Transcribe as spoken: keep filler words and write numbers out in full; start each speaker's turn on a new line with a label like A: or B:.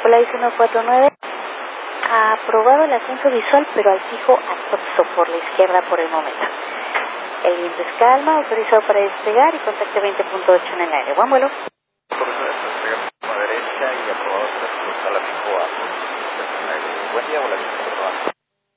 A: Flight ciento cuarenta y nueve, aprobado el ascenso visual, pero al fijo anexo por la izquierda por el momento. El viento es calma, autorizado para despegar y contacto veinte punto ocho en el aire. Buen vuelo.
B: Autorizado para despegar a la derecha y aprobado para la fijo a. Buen día, hola,